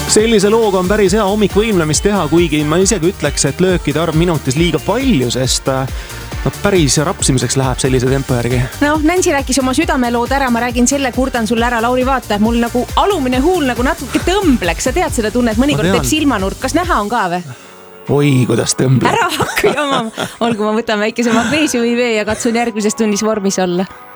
Sellise looga on päris hea hommikuvõimlemist teha, kuigi ma isegi ütleks, et löökide arv minutis liiga palju, sest päris rapsimiseks läheb sellise tempo järgi. Nansi rääkis oma südamelood ära, ma räägin selle, kurdan sulle ära, Lauri, vaata, mul nagu alumine huul nagu natuke tõmbleks, sa tead seda tunnet, mõnikord teeb silmanurk, kas näha on ka või? Oi, kuidas tõmbleb. Ära hakka jamama, olgu ma võtan väikese magneesiumi vee ja katsun järgmises tunnis vormis olla.